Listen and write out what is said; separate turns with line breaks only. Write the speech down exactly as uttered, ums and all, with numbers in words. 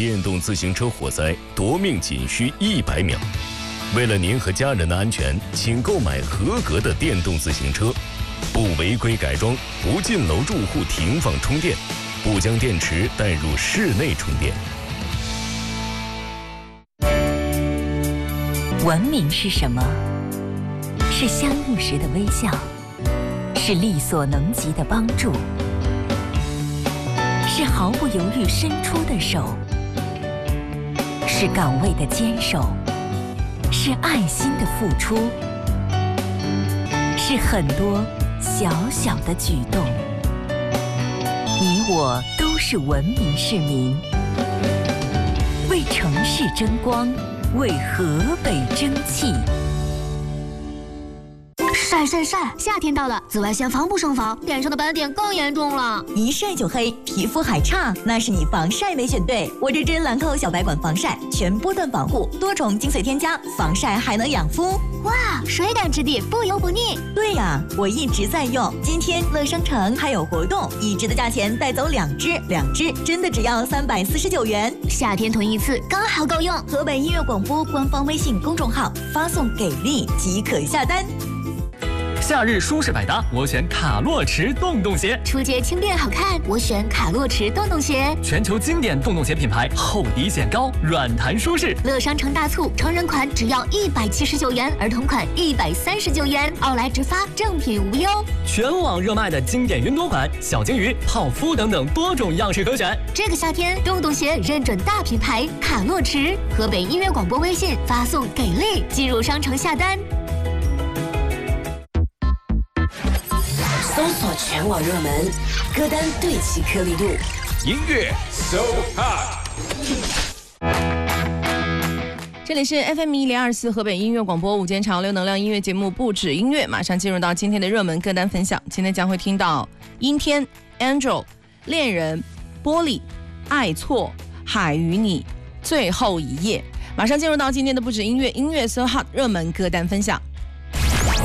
电动自行车火灾，夺命仅需一百秒。为了您和家人的安全，请购买合格的电动自行车，不违规改装，不进楼住户停放充电，不将电池带入室内充电。
文明是什么？是相遇时的微笑，是力所能及的帮助，是毫不犹豫伸出的手，是岗位的坚守，是爱心的付出，是很多小小的举动。你我都是文明市民，为城市争光，为河北争气。
晒晒晒！夏天到了，紫外线防不胜防，脸上的斑点更严重了。
一晒就黑，皮肤还差，那是你防晒没选对。我这支兰蔻小白管防晒，全波段保护，多重精粹添加，防晒还能养肤。
哇，水感质地，不油不腻。
对呀，我一直在用。今天乐商城还有活动，一支的价钱带走两支，两支真的只要三百四十九元。
夏天囤一次刚好够用。
河北音乐广播官方微信公众号发送给力即可下单。
夏日舒适百搭，我选卡洛驰洞洞鞋。
出街轻便好看，我选卡洛驰洞洞鞋。
全球经典洞洞鞋品牌，厚底显高，软弹舒适。
乐商城大促，成人款只要一百七十九元，儿童款一百三十九元，奥莱直发，正品无忧。
全网热卖的经典云朵款、小金鱼、泡芙等等多种样式可选。
这个夏天，洞洞鞋认准大品牌卡洛驰。河北音乐广播微信发送给力，进入商城下单。
搜索全网热门歌单，对齐颗粒度，
音乐 so hot。
这里是 F M 一零二四河北音乐广播午间潮流能量音乐节目，不止音乐，马上进入到今天的热门歌单分享。今天将会听到阴天、Angel、恋人、玻璃、爱错、海与你、最后一夜。马上进入到今天的不止音乐音乐 so hot 热门歌单分享。